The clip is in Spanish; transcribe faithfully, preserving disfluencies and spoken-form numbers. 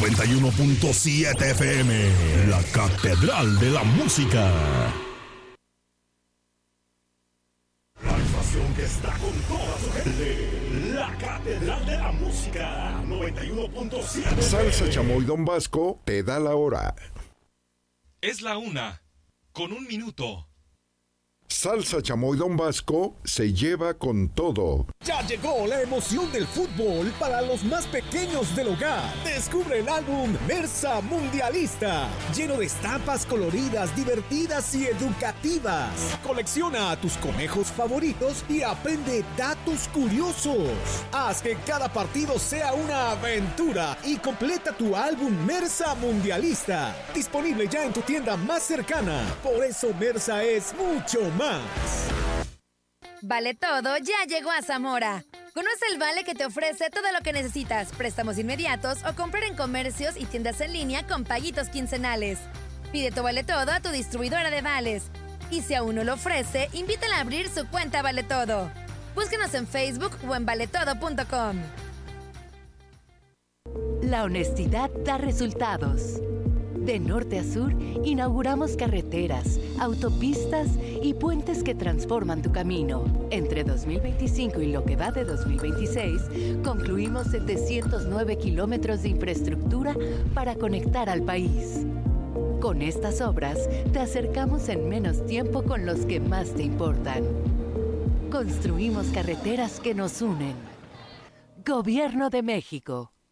noventa y uno punto siete F M, la Catedral de la Música. La estación que está con toda su gente, la Catedral de la Música, noventa y uno punto siete. Salsa Chamoy Don Vasco te da la hora. Es la una, con un minuto. Salsa Chamoy Don Vasco se lleva con todo. Ya llegó la emoción del fútbol para los más pequeños del hogar. Descubre el álbum Mersa Mundialista, lleno de estampas coloridas, divertidas y educativas. Colecciona a tus conejos favoritos y aprende datos curiosos. Haz que cada partido sea una aventura y completa tu álbum Mersa Mundialista. Disponible ya en tu tienda más cercana. Por eso Mersa es mucho más. Vale Todo ya llegó a Zamora. Conoce el vale que te ofrece todo lo que necesitas, préstamos inmediatos o comprar en comercios y tiendas en línea con paguitos quincenales. Pide tu Vale Todo a tu distribuidora de vales. Y si aún no lo ofrece, invítala a abrir su cuenta Vale Todo. Búscanos en Facebook o en vale todo punto com. La honestidad da resultados. De norte a sur, inauguramos carreteras, autopistas y puentes que transforman tu camino. Entre dos mil veinticinco y lo que va de dos mil veintiséis, concluimos setecientos nueve kilómetros de infraestructura para conectar al país. Con estas obras, te acercamos en menos tiempo con los que más te importan. Construimos carreteras que nos unen. Gobierno de México.